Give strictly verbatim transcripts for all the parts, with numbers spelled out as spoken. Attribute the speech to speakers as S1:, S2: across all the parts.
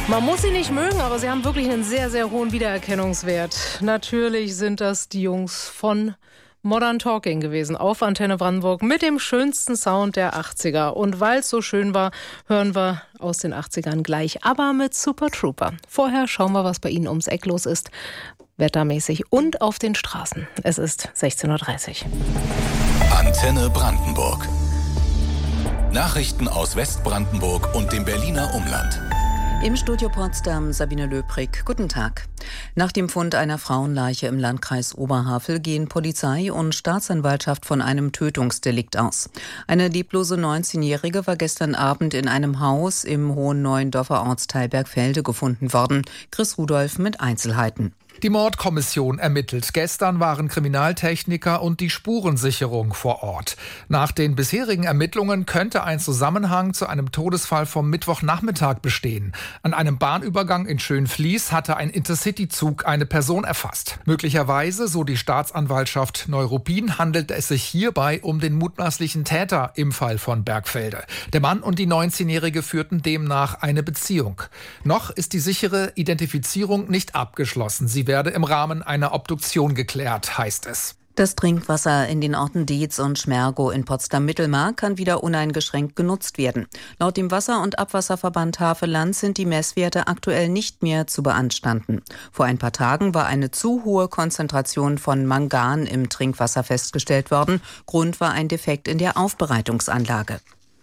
S1: Man muss sie nicht mögen, aber sie haben wirklich einen sehr, sehr hohen Wiedererkennungswert. Natürlich sind das die Jungs von Modern Talking gewesen auf Antenne Brandenburg mit dem schönsten Sound der achtziger. Und weil es so schön war, hören wir aus den achtzigern gleich, aber mit Super Trooper. Vorher schauen wir, was bei Ihnen ums Eck los ist, wettermäßig und auf den Straßen. Es ist sechzehn Uhr dreißig.
S2: Antenne Brandenburg. Nachrichten aus Westbrandenburg und dem Berliner Umland.
S3: Im Studio Potsdam Sabine Löbrig. Guten Tag. Nach dem Fund einer Frauenleiche im Landkreis Oberhavel gehen Polizei und Staatsanwaltschaft von einem Tötungsdelikt aus. Eine leblose neunzehnjährige war gestern Abend in einem Haus im Hohen Neuendorfer Ortsteil Bergfelde gefunden worden. Chris Rudolph mit Einzelheiten.
S4: Die Mordkommission ermittelt. Gestern waren Kriminaltechniker und die Spurensicherung vor Ort. Nach den bisherigen Ermittlungen könnte ein Zusammenhang zu einem Todesfall vom Mittwochnachmittag bestehen. An einem Bahnübergang in Schönfließ hatte ein Intercity-Zug eine Person erfasst. Möglicherweise, so die Staatsanwaltschaft Neuruppin, handelt es sich hierbei um den mutmaßlichen Täter im Fall von Bergfelde. Der Mann und die neunzehnjährige führten demnach eine Beziehung. Noch ist die sichere Identifizierung nicht abgeschlossen. Sie werde im Rahmen einer Obduktion geklärt, heißt es.
S3: Das Trinkwasser in den Orten Dietz und Schmergow in Potsdam-Mittelmark kann wieder uneingeschränkt genutzt werden. Laut dem Wasser- und Abwasserverband Havelland sind die Messwerte aktuell nicht mehr zu beanstanden. Vor ein paar Tagen war eine zu hohe Konzentration von Mangan im Trinkwasser festgestellt worden. Grund war ein Defekt in der Aufbereitungsanlage.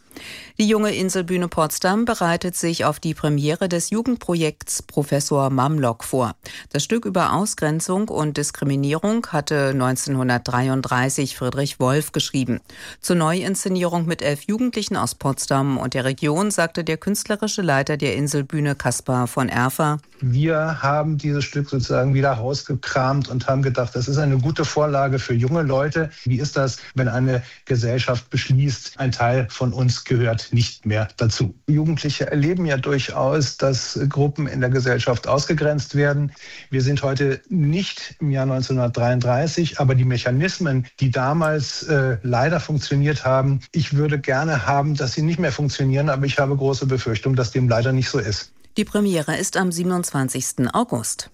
S3: Die junge Inselbühne Potsdam bereitet sich auf die Premiere des Jugendprojekts Professor Mamlock vor. Das Stück über Ausgrenzung und Diskriminierung hatte neunzehnhundertdreiunddreißig Friedrich Wolf geschrieben. Zur Neuinszenierung mit elf Jugendlichen aus Potsdam und der Region sagte der künstlerische Leiter der Inselbühne Kaspar von Erfer:
S5: Wir haben dieses Stück sozusagen wieder rausgekramt und haben gedacht, das ist eine gute Vorlage für junge Leute. Wie ist das, wenn eine Gesellschaft beschließt, ein Teil von uns gehört nicht mehr dazu? Jugendliche erleben ja durchaus, dass Gruppen in der Gesellschaft ausgegrenzt werden. Wir sind heute nicht im Jahr neunzehnhundertdreiunddreißig, aber die Mechanismen, die damals äh, leider funktioniert haben, ich würde gerne haben, dass sie nicht mehr funktionieren, aber ich habe große Befürchtung, dass dem leider nicht so ist.
S3: Die Premiere ist am siebenundzwanzigsten August.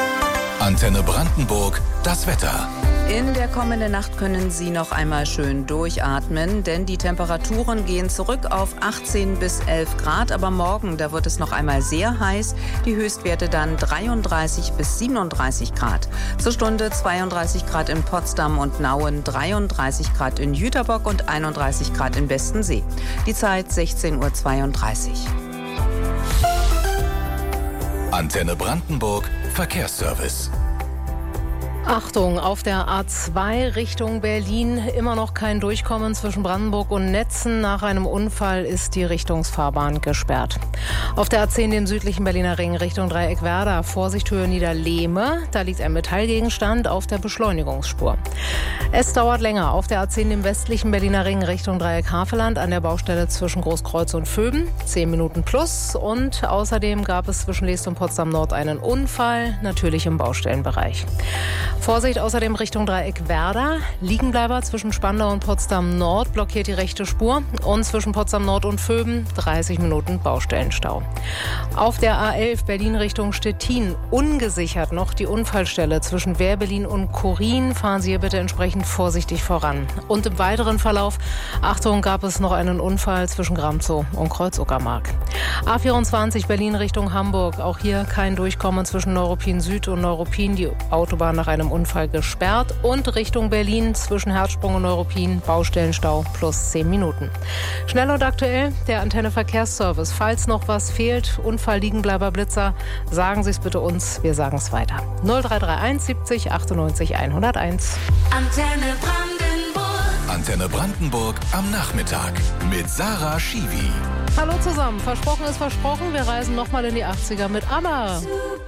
S2: Antenne Brandenburg, das Wetter.
S3: In der kommenden Nacht können Sie noch einmal schön durchatmen, denn die Temperaturen gehen zurück auf achtzehn bis elf Grad. Aber morgen, da wird es noch einmal sehr heiß. Die Höchstwerte dann dreiunddreißig bis siebenunddreißig Grad. Zur Stunde zweiunddreißig Grad in Potsdam und Nauen, dreiunddreißig Grad in Jüterbock und einunddreißig Grad in Bestensee. Die Zeit sechzehn Uhr zweiunddreißig.
S2: Antenne Brandenburg, Verkehrsservice.
S1: Achtung, auf der A zwei Richtung Berlin immer noch kein Durchkommen zwischen Brandenburg und Netzen. Nach einem Unfall ist die Richtungsfahrbahn gesperrt. Auf der A zehn dem südlichen Berliner Ring Richtung Dreieck Werder, Vorsicht Höhe Niederlehme. Da liegt ein Metallgegenstand auf der Beschleunigungsspur. Es dauert länger auf der A zehn dem westlichen Berliner Ring Richtung Dreieck Havelland an der Baustelle zwischen Großkreuz und Vöben. Zehn Minuten plus. Und außerdem gab es zwischen Leest und Potsdam Nord einen Unfall, natürlich im Baustellenbereich. Vorsicht außerdem Richtung Dreieck Werder. Liegenbleiber zwischen Spandau und Potsdam Nord blockiert die rechte Spur. Und zwischen Potsdam Nord und Vöben dreißig Minuten Baustellenstau. Auf der A elf Berlin Richtung Stettin ungesichert noch die Unfallstelle zwischen Wehrberlin und Korin. Fahren Sie hier bitte entsprechend vorsichtig voran. Und im weiteren Verlauf, Achtung, gab es noch einen Unfall zwischen Gramzow und Kreuzuckermark. A vierundzwanzig Berlin Richtung Hamburg. Auch hier kein Durchkommen zwischen Neuruppin Süd und Neuruppin. Die Autobahn nach einem Unfall gesperrt. Und Richtung Berlin zwischen Herzsprung und Neuruppin Baustellenstau plus zehn Minuten. Schnell und aktuell der Antenne Verkehrsservice. Falls noch was fehlt, Unfall, Liegenbleiber, Blitzer, sagen Sie es bitte uns. Wir sagen es weiter. null drei drei eins siebzig achtundneunzig hunderteins.
S2: Antenne Brandenburg. Antenne Brandenburg am Nachmittag mit Sarah Schiwi.
S1: Hallo zusammen. Versprochen ist versprochen. Wir reisen nochmal in die achtziger mit ABBA.